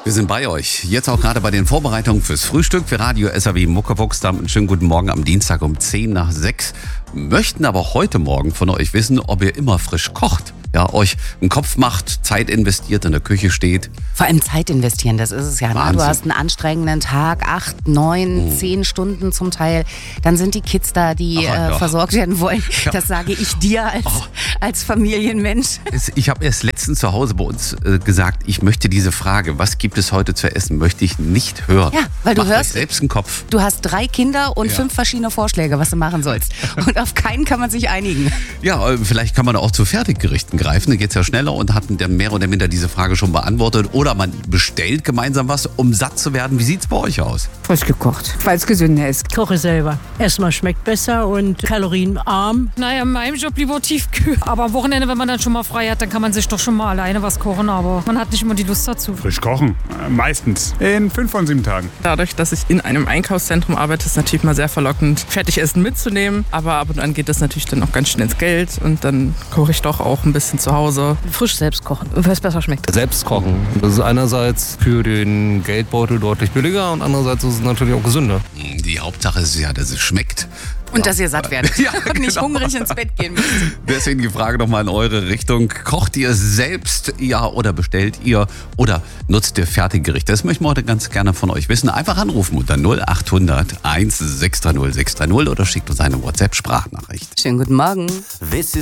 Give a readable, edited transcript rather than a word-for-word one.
Wir sind bei euch. Jetzt auch gerade bei den Vorbereitungen fürs Frühstück für Radio SAW Muckefuchs. Damit einen schönen guten Morgen am Dienstag um 5:50. Möchten aber heute Morgen von euch wissen, ob ihr immer frisch kocht. Ja, euch einen Kopf macht, Zeit investiert, in der Küche steht. Vor allem Zeit investieren, das ist es ja. Wahnsinn. Du hast einen anstrengenden Tag, 8, 9, 10 Stunden zum Teil. Dann sind die Kids da, die versorgt werden wollen. Ja. Das sage ich dir als Familienmensch. Ich habe erst letztens zu Hause bei uns gesagt, ich möchte diese Frage, was gibt es heute zu essen, möchte ich nicht hören. Ja, weil du Macht euch hörst, selbst einen Kopf. du hast 3 Kinder und 5 verschiedene Vorschläge, was du machen sollst. Und auf keinen kann man sich einigen. Ja, vielleicht kann man auch zu Fertiggerichten greifen, dann geht es ja schneller und hat dann mehr oder minder diese Frage schon beantwortet. Oder man bestellt gemeinsam was, um satt zu werden. Wie sieht es bei euch aus? Frisch gekocht, weil es gesünder ist. Ich koche selber. Erstmal schmeckt besser und kalorienarm. Naja, in meinem Job lieber Tiefkühl. Aber am Wochenende, wenn man dann schon mal frei hat, dann kann man sich doch schon mal alleine was kochen. Aber man hat nicht immer die Lust dazu. Frisch kochen, meistens. In 5 von 7 Tagen. Dadurch, dass ich in einem Einkaufszentrum arbeite, ist es natürlich mal sehr verlockend, Fertigessen mitzunehmen. Aber ab und an geht das natürlich dann auch ganz schnell ins Geld. Und dann koche ich doch auch ein bisschen zu Hause. Frisch selbst kochen, weil es besser schmeckt. Selbst kochen. Das ist einerseits für den Geldbeutel deutlich billiger und andererseits ist es natürlich auch gesünder. Die Hauptsache ist ja, dass es schmeckt. Und dass ihr satt werdet Ja, und nicht genau. hungrig ins Bett gehen müsst. Deswegen die Frage nochmal in eure Richtung. Kocht ihr selbst, ja, oder bestellt ihr oder nutzt ihr Fertiggerichte? Das möchten wir heute ganz gerne von euch wissen. Einfach anrufen unter 0800 1630 630 oder schickt uns eine WhatsApp-Sprachnachricht. Schönen guten Morgen. This is